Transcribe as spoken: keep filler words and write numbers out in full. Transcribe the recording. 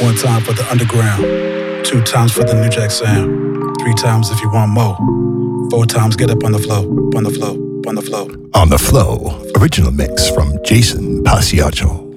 One time for the underground, two times for the New Jack sound, three times if you want more, four times get up on the flow, on the flow, on the flow. On the Flow, original mix from Jason Paciacho.